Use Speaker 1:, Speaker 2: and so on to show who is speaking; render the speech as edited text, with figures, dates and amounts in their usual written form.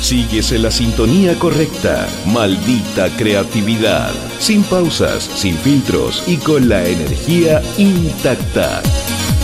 Speaker 1: Sigues en la sintonía correcta. Maldita creatividad. Sin pausas, sin filtros y con la energía intacta.